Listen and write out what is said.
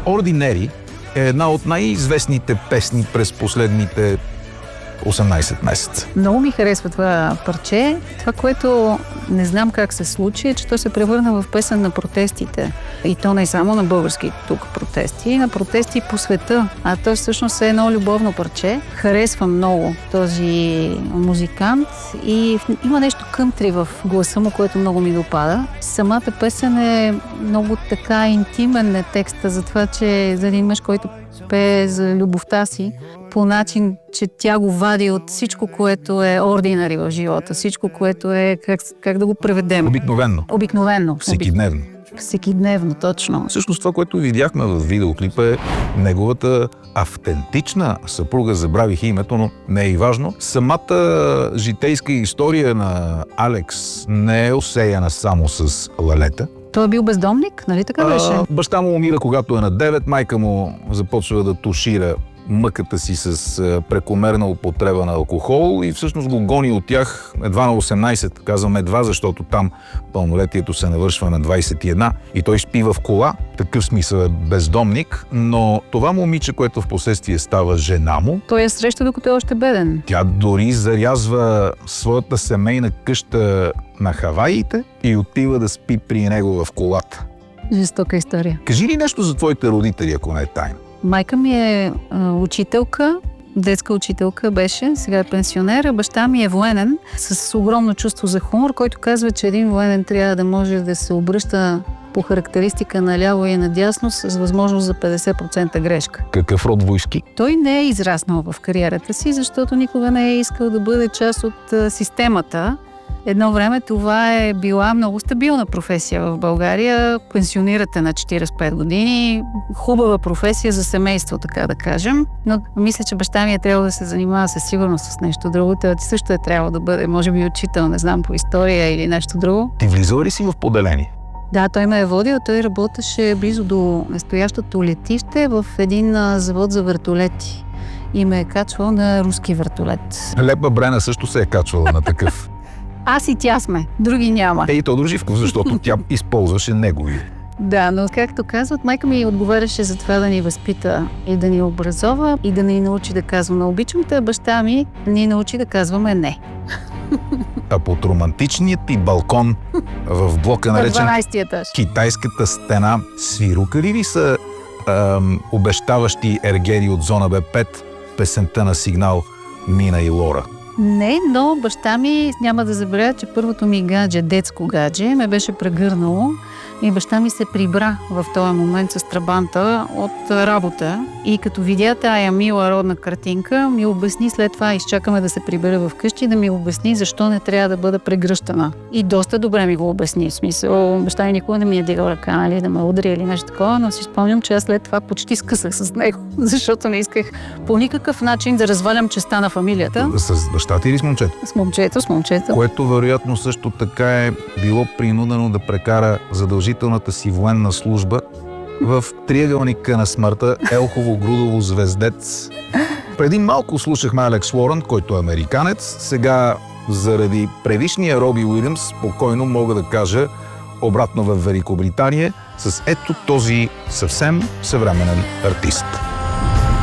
Ordinary е една от най-известните песни през последните 18 месеца. Много ми харесва това парче. Това, което не знам как се случи, е, че то се превърна в песен на протестите. И то не само на български тук протести, на протести по света. А то всъщност е едно любовно парче. Харесвам много този музикант и има нещо кънтри в гласа му, което много ми допада. Самата песен е много така интимен е текста за това, че за един мъж, който пее за любовта си, по начин, че тя го вади от всичко, което е ординари в живота, всичко, което е, как да го преведем? Обикновено. Всекидневно. Всекидневно, точно. Всъщност това, което видяхме в видеоклипа е неговата автентична съпруга, забравих името, но не е и важно. Самата житейска история на Алекс не е осеяна само с лалета. Той е бил бездомник, нали така беше? Баща му умира, когато е на 9, майка му започва да тушира мъката си с прекомерна употреба на алкохол и всъщност го гони от тях едва на 18. Казвам едва, защото там пълнолетието се навършва на 21 и той спи в кола. Такъв смисъл е бездомник, но това момиче, което в последствие става жена му... Той я среща, докато е още беден. Тя дори зарязва своята семейна къща на Хаваиите и отива да спи при него в колата. Жестока история. Кажи ли нещо за твоите родители, ако не е тайна? Майка ми е учителка, детска учителка беше, сега е пенсионер, а баща ми е военен с огромно чувство за хумор, който казва, че един военен трябва да може да се обръща по характеристика наляво и надясно с възможност за 50% грешка. Какъв род войски? Той не е израснал в кариерата си, защото никога не е искал да бъде част от системата. Едно време това е била много стабилна професия в България. Пенсионирате на 45 години. Хубава професия за семейство, така да кажем. Но мисля, че баща ми е трябвало да се занимава със сигурност с нещо друго. Той също е трябвало да бъде, може би, учител, не знам, по история или нещо друго. Ти влизала ли си в поделение? Да, той ме е водил. Той работеше близо до настоящото летище в един завод за вертолети. И ме е качвал на руски вертолет. Лепа Брена също се е качвала на такъв. Аз и тя сме, други няма. И Тодор Живков, защото тя използваше негови. Да, но както казват, майка ми отговаряше за това да ни възпита и да ни образова и да ни научи да казваме обичам те, баща ми ни научи да казваме не. А под романтичният ти балкон в блока, наречен 12-ти етаж, Китайската стена, свирукали ли са обещаващи ергери от зона Б5 песента на Сигнал Нина и Лора? Не, но баща ми, няма да забравя, че първото ми гадже, детско гадже, ме беше прегърнало и баща ми се прибра в този момент с трабанта от работа и като видя тая мила родна картинка, ми обясни след това, изчакаме да се прибере в къщи, да ми обясни защо не трябва да бъда прегръщана. И доста добре ми го обясни, в смисъл, баща ми никога не ми е дигал ръка, нали, да ме удари или нещо такова, но си спомням, че аз след това почти скъсах с него, защото не исках по никакъв начин да развалям честа на фамилията. С баща ти или с момчето? С момчето. Което вероятно също така е било принудено да прекара задължителната си военна служба в триъгълника на смъртта Елхово, Грудово, Звездец. Преди малко слушахме Алекс Уорън, който е американец. Сега заради предишния Роби Уилямс спокойно мога да кажа обратно в Великобритания с ето този съвсем съвременен артист.